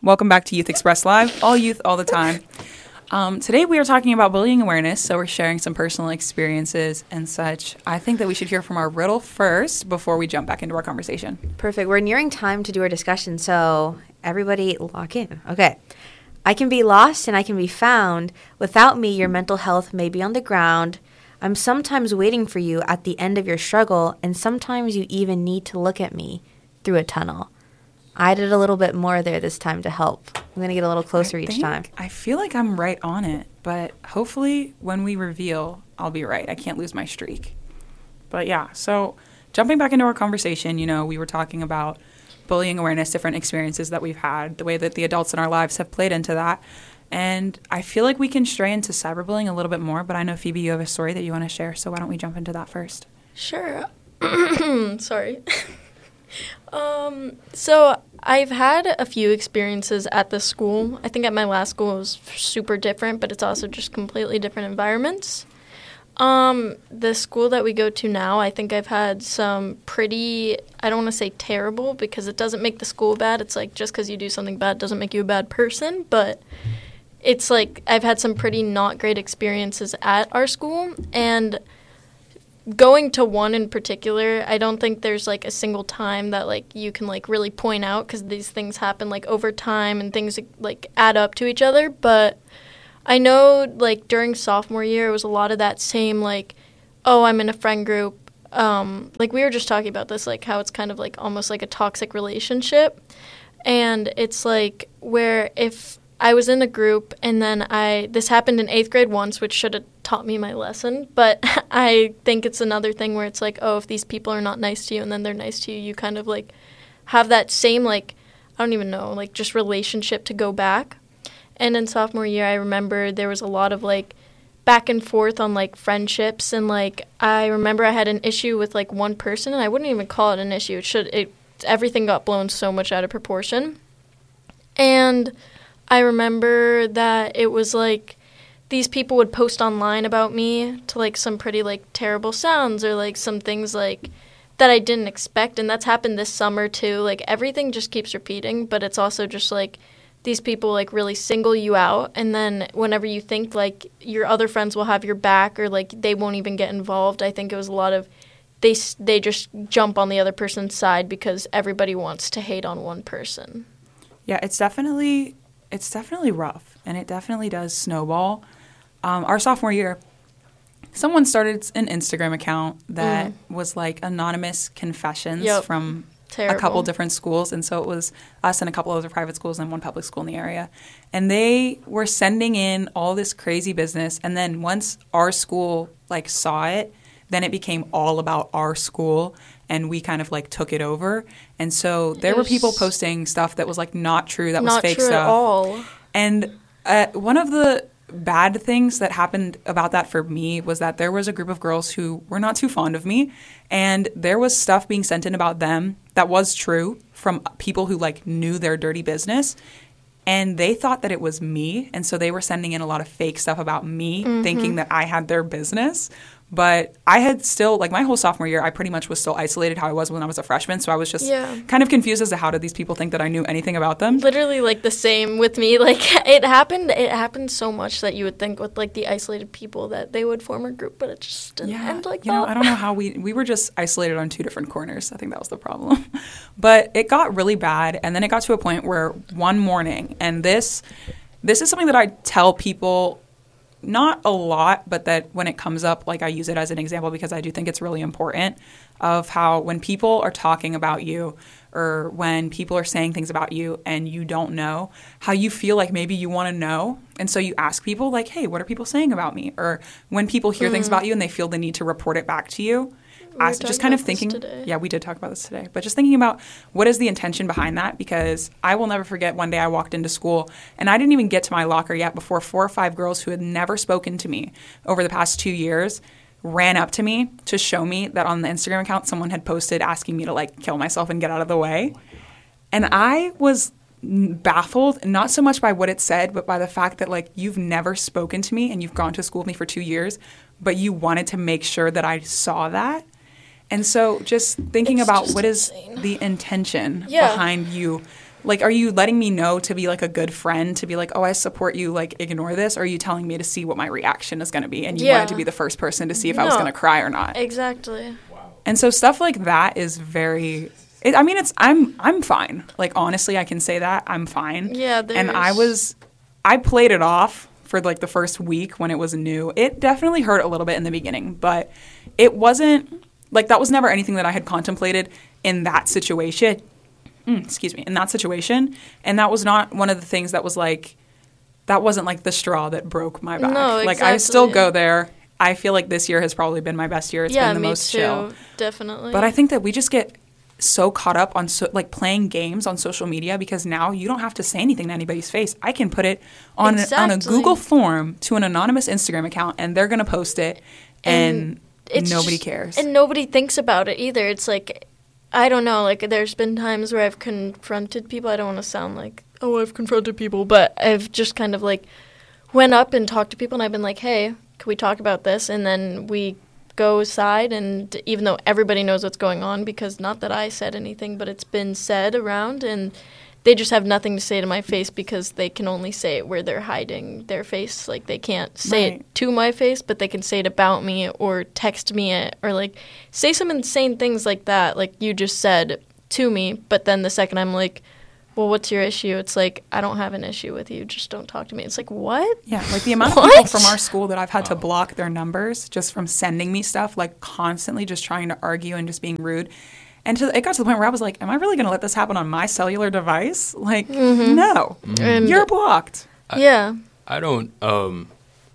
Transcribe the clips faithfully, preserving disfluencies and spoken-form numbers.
Welcome back to Youth Express Live, all youth, all the time. Um, today we are talking about bullying awareness, so we're sharing some personal experiences and such. I think that we should hear from our riddle first before we jump back into our conversation. Perfect. We're nearing time to do our discussion, so everybody lock in. Okay. I can be lost and I can be found. Without me, your mental health may be on the ground. I'm sometimes waiting for you at the end of your struggle, and sometimes you even need to look at me through a tunnel. I did a little bit more there this time to help. I'm going to get a little closer I each think, time. I feel like I'm right on it, but hopefully when we reveal, I'll be right. I can't lose my streak. But yeah, so jumping back into our conversation, you know, we were talking about bullying awareness, different experiences that we've had, the way that the adults in our lives have played into that. And I feel like we can stray into cyberbullying a little bit more, but I know, Phoebe, you have a story that you want to share, so why don't we jump into that first? Sure. Sorry. um, so I've had a few experiences at the school. I think at my last school it was super different, but it's also just completely different environments. Um, the school that we go to now, I think I've had some pretty, I don't want to say terrible because it doesn't make the school bad. It's like just because you do something bad doesn't make you a bad person, but it's like I've had some pretty not great experiences at our school, and going to one in particular, I don't think there's like a single time that like you can like really point out because these things happen like over time and things like add up to each other. But I know like during sophomore year, it was a lot of that same like, oh, I'm in a friend group. Um, like we were just talking about this, like how it's kind of like almost like a toxic relationship. And it's like where if I was in a group and then I, this happened in eighth grade once, which should have taught me my lesson. But I think it's another thing where it's like, oh, if these people are not nice to you and then they're nice to you, you kind of like have that same like, I don't even know, like just relationship to go back. And in sophomore year, I remember there was a lot of like back and forth on like friendships. And like, I remember I had an issue with like one person and I wouldn't even call it an issue. It should, it, everything got blown so much out of proportion. And I remember that it was like these people would post online about me to like some pretty like terrible sounds or like some things like that I didn't expect. And that's happened this summer too. Like everything just keeps repeating, but it's also just like these people like really single you out. And then whenever you think like your other friends will have your back or like they won't even get involved, I think it was a lot of they they just jump on the other person's side because everybody wants to hate on one person. Yeah, it's definitely it's definitely rough, and it definitely does snowball. Um, our sophomore year, someone started an Instagram account that mm. was like anonymous confessions yep. from Terrible. a couple different schools. And so it was us and a couple other private schools and one public school in the area. And they were sending in all this crazy business. And then once our school like saw it, then it became all about our school, and we kind of like took it over. And so there were people posting stuff that was like not true, that was fake stuff. Not true at all. And uh, one of the bad things that happened about that for me was that there was a group of girls who were not too fond of me, and there was stuff being sent in about them that was true from people who like knew their dirty business. And they thought that it was me, and so they were sending in a lot of fake stuff about me, mm-hmm. thinking that I had their business. But I had still, like my whole sophomore year, I pretty much was still isolated how I was when I was a freshman. So I was just yeah. kind of confused as to how did these people think that I knew anything about them. Literally like the same with me. Like it happened, it happened so much that you would think with like the isolated people that they would form a group, but it just didn't yeah, end like you that. know, I don't know how we, we were just isolated on two different corners. I think that was the problem. But it got really bad. And then it got to a point where one morning, and this, this is something that I tell people not a lot, but that when it comes up, like I use it as an example because I do think it's really important of how when people are talking about you or when people are saying things about you and you don't know, how you feel like maybe you want to know. And so you ask people like, hey, what are people saying about me? Or when people hear mm. things about you and they feel the need to report it back to you. We As, just kind of thinking, yeah, we did talk about this today, but just thinking about what is the intention behind that, because I will never forget one day I walked into school and I didn't even get to my locker yet before four or five girls who had never spoken to me over the past two years ran up to me to show me that on the Instagram account someone had posted asking me to like kill myself and get out of the way. And I was baffled, not so much by what it said, but by the fact that like you've never spoken to me and you've gone to school with me for two years, but you wanted to make sure that I saw that. And so just thinking it's about just what is insane. the intention yeah. behind you like, are you letting me know to be like a good friend, to be like, oh, I support you, like, ignore this? Or are you telling me to see what my reaction is going to be? And you Yeah. wanted to be the first person to see if I was No. going to cry or not. Exactly. And so stuff like that is very, it, I mean, it's, I'm, I'm fine. Like, honestly, I can say that I'm fine. Yeah, And I there's- was, I played it off for like the first week when it was new. It definitely hurt a little bit in the beginning, but it wasn't, like, that was never anything that I had contemplated in that situation. Mm, excuse me, in that situation. And that was not one of the things that was like, that wasn't like the straw that broke my back. No, Like, I still exactly. go there. I feel like this year has probably been my best year. It's yeah, been the me most too. chill. Definitely. But I think that we just get so caught up on so, like playing games on social media because now you don't have to say anything to anybody's face. I can put it on a, on a Exactly. Google form to an anonymous Instagram account, and they're gonna post it, and, it's nobody just- cares. And nobody thinks about it either. It's like, I don't know, like there's been times where I've confronted people. I don't want to sound like, oh, I've confronted people, but I've just kind of like went up and talked to people, and I've been like, hey, can we talk about this? And then we go aside, and even though everybody knows what's going on, because not that I said anything, but it's been said around, and they just have nothing to say to my face because they can only say it where they're hiding their face. Like, they can't say Right. it to my face, but they can say it about me or text me it or, like, say some insane things like that, like you just said to me. But then the second I'm like, well, what's your issue? It's like, I don't have an issue with you. Just don't talk to me. It's like, what? Yeah, like the amount of people What? from our school that I've had to block their numbers just from sending me stuff, like constantly just trying to argue and just being rude. And to, it got to the point where I was like, am I really going to let this happen on my cellular device? Like, no. And- You're blocked. Yeah. I don't. Um,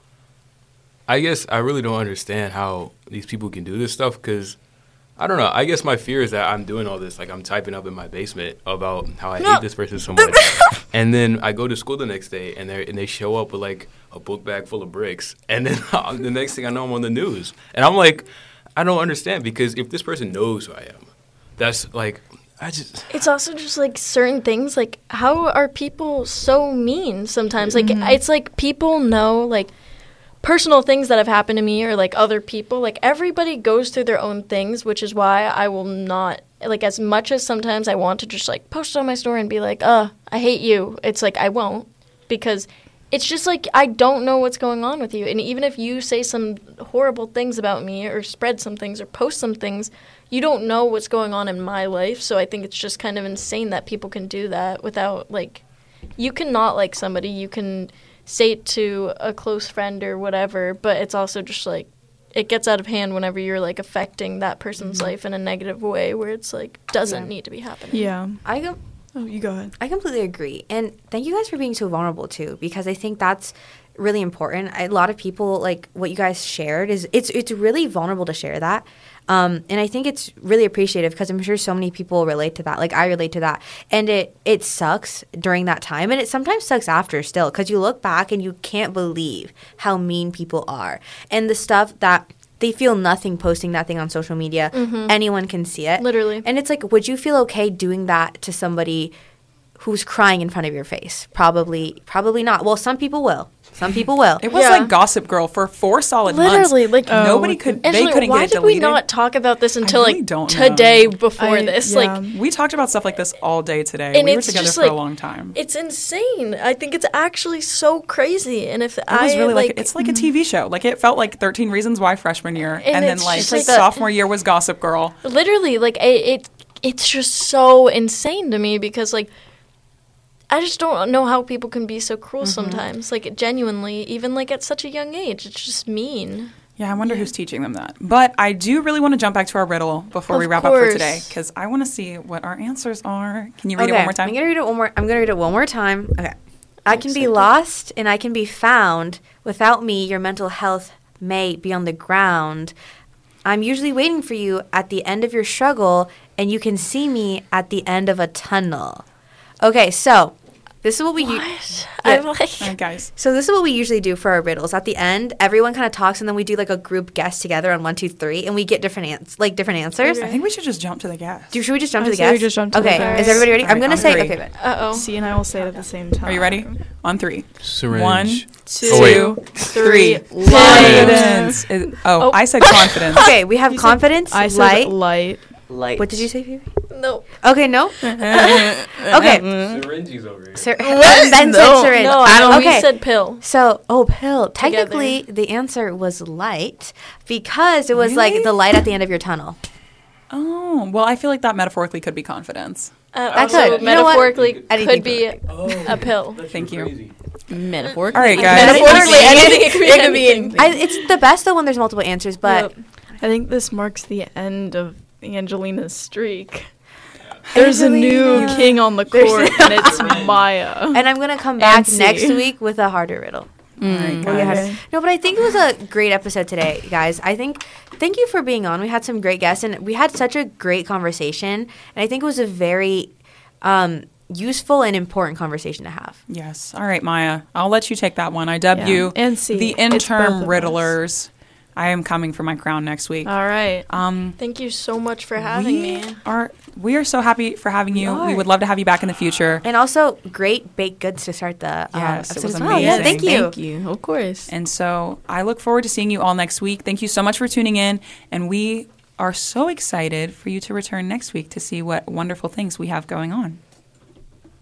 I guess I really don't understand how these people can do this stuff because I don't know. I guess my fear is that I'm doing all this, like I'm typing up in my basement about how I No. hate this person so much, and then I go to school the next day and they and they show up with like a book bag full of bricks, and then the next thing I know I'm on the news, and I'm like, I don't understand because if this person knows who I am, that's like. I just It's also just like certain things, like how are people so mean sometimes? Like it's like people know like personal things that have happened to me or like other people. Like everybody goes through their own things, which is why I will not like as much as sometimes I want to just like post on my story and be like, "Uh, I hate you." It's like I won't because it's just like I don't know what's going on with you. And even if you say some horrible things about me or spread some things or post some things, you don't know what's going on in my life. So I think it's just kind of insane that people can do that without, like, you can not like somebody. You can say it to a close friend or whatever, but it's also just, like, it gets out of hand whenever you're, like, affecting that person's life in a negative way where it's, like, doesn't Yeah. need to be happening. Yeah. I com- Oh, you go ahead. I completely agree. And thank you guys for being so vulnerable too, because I think that's really important. A lot of people, like what you guys shared, is it's it's really vulnerable to share that. Um, and I think it's really appreciative because I'm sure so many people relate to that. Like I relate to that. And it, it sucks during that time. And it sometimes sucks after still because you look back and you can't believe how mean people are. And the stuff that they feel nothing posting that thing on social media. Anyone can see it. Literally. And it's like, would you feel okay doing that to somebody who's crying in front of your face? Probably, probably not. Well, some people will. Some people will. It was Yeah. like Gossip Girl for four solid Literally, months. like- Oh, nobody with could. And They like, couldn't why get it did deleted. we not talk about this until really like don't know. today before I- this? yeah. Like, We talked about stuff like this all day today. And we were it's together just, for a like, long time. it's insane. I think it's actually so crazy. And if It I was really like, like, it's like a T V show. Like it felt like thirteen Reasons Why freshman year, and, And then it's like just like that- sophomore year was Gossip Girl. literally, like it, it, it's just so insane to me because like. I just don't know how people can be so cruel sometimes. Like, genuinely, even like at such a young age, it's just mean. Yeah, I wonder who's teaching them that. But I do really want to jump back to our riddle before Of we wrap up for course. today because I want to see what our answers are. Can you read Okay, it one more time? I'm gonna read it one more. I'm gonna read it one more time. Okay. I can be lost and I can be found. Without me, your mental health may be on the ground. I'm usually waiting for you at the end of your struggle, and you can see me at the end of a tunnel. Okay, so this is what we u- What? Yeah. I'm like, All right, guys. so this is what we usually do for our riddles. At the end, everyone kind of talks, and then we do like a group guess together on one, two, three, and we get different ans- like different answers. Okay. I think we should just jump to the guess. Do, should we just jump I to the say we guess? just jump to the okay, guess. is everybody ready? All I'm right, gonna on say three. okay, but uh oh. C and I will say it at the same time. Are you ready? On three. syringe. One, Two, Oh, wait. three, Confidence. Is- oh, Oh. I said confidence. okay, we have You said- confidence, I said light, light. Light. What did you say, Phoebe? No. Okay, no. Okay. Syringes over here. Syr- Ben said No. syringe. No, I Okay. we said pill. So, oh, pill. Technically, the answer was light because it was Really? like the light at the end of your tunnel. Oh, well, I feel like that metaphorically could be confidence. Uh, That also, could. You know what? metaphorically, Anything could be Oh, a pill. that's Thank you. crazy. Metaphorically. All right, guys. Metaphorically, anything. It could be It could be anything. I, it's the best though when there's multiple answers, but Yep. I think this marks the end of Angelina's streak. There's a new Angelina. king on the court, and it's Maya. and I'm gonna come back And next C. week with a harder riddle. All right, We'll get guys. harder. No, but I think it was a great episode today, guys. I think thank you for being on. We had some great guests, and we had such a great conversation. And I think it was a very um, useful and important conversation to have. Yes. All right, Maya. I'll let you take that one. I dub Yeah. you And C. the It's interim both of us. riddlers. I am coming for my crown next week. All right. Um, Thank you so much for having we me. are we are so happy for having you. are. We would love to have you back in the future. And also, great baked goods to start the um, Yes, it episode was as well. Yeah, amazing. thank you. Thank you. Of course. And so I look forward to seeing you all next week. Thank you so much for tuning in. And we are so excited for you to return next week to see what wonderful things we have going on.